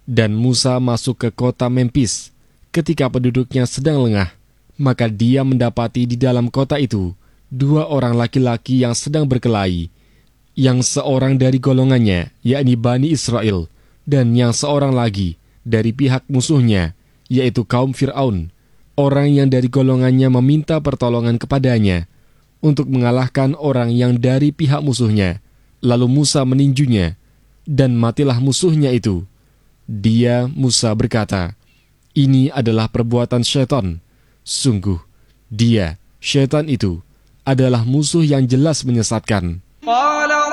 Dan Musa masuk ke kota Memphis. Ketika penduduknya sedang lengah, maka dia mendapati di dalam kota itu 2 orang laki-laki yang sedang berkelahi, yang seorang dari golongannya, yakni Bani Israel, dan yang seorang lagi dari pihak musuhnya, yaitu kaum Fir'aun. Orang yang dari golongannya meminta pertolongan kepadanya untuk mengalahkan orang yang dari pihak musuhnya. Lalu Musa meninjunya, dan matilah musuhnya itu. Dia, Musa, berkata, "Ini adalah perbuatan syaitan. Sungguh, dia, syaitan itu, adalah musuh yang jelas menyesatkan."